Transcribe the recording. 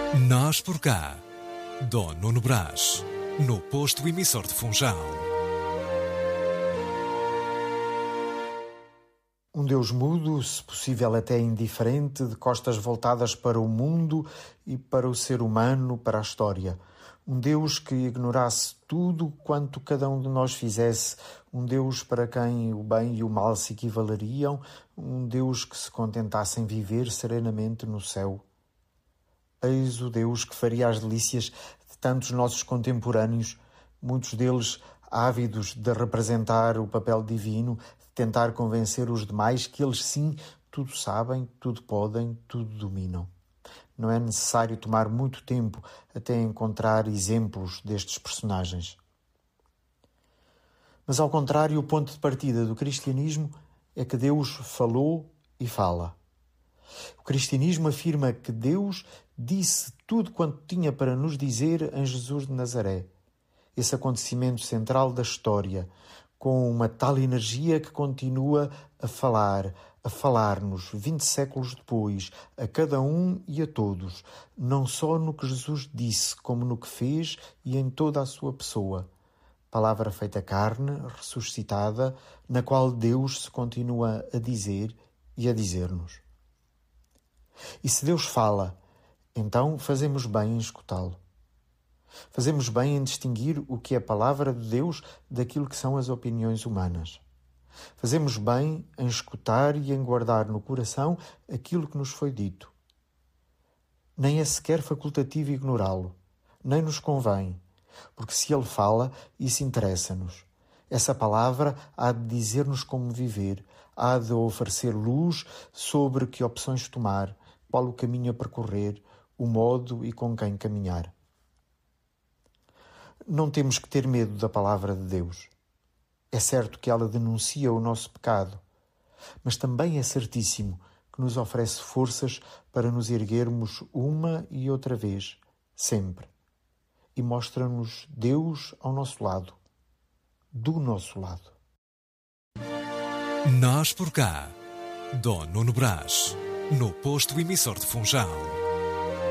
Nós por cá, Dom Nuno Brás, no posto emissor de Funchal. Um Deus mudo, se possível até indiferente, de costas voltadas para o mundo e para o ser humano, para a história. Um Deus que ignorasse tudo quanto cada um de nós fizesse. Um Deus para quem o bem e o mal se equivaleriam. Um Deus que se contentasse em viver serenamente no céu. Eis o Deus que faria as delícias de tantos nossos contemporâneos, muitos deles ávidos de representar o papel divino, de tentar convencer os demais que eles sim tudo sabem, tudo podem, tudo dominam. Não é necessário tomar muito tempo até encontrar exemplos destes personagens. Mas, ao contrário, o ponto de partida do cristianismo é que Deus falou e fala. O cristianismo afirma que Deus disse tudo quanto tinha para nos dizer em Jesus de Nazaré. Esse acontecimento central da história, com uma tal energia que continua a falar-nos 20 séculos depois, a cada um e a todos, não só no que Jesus disse, como no que fez e em toda a sua pessoa. Palavra feita carne, ressuscitada, na qual Deus se continua a dizer e a dizer-nos. E se Deus fala, então fazemos bem em escutá-lo. Fazemos bem em distinguir o que é a palavra de Deus daquilo que são as opiniões humanas. Fazemos bem em escutar e em guardar no coração aquilo que nos foi dito. Nem é sequer facultativo ignorá-lo, nem nos convém, porque se ele fala, isso interessa-nos. Essa palavra há de dizer-nos como viver, há de oferecer luz sobre que opções tomar, qual o caminho a percorrer, o modo e com quem caminhar. Não temos que ter medo da palavra de Deus. É certo que ela denuncia o nosso pecado, mas também é certíssimo que nos oferece forças para nos erguermos uma e outra vez, sempre. E mostra-nos Deus ao nosso lado, do nosso lado. Nós por cá, Dom Nuno Brás, no posto emissor de Funchal.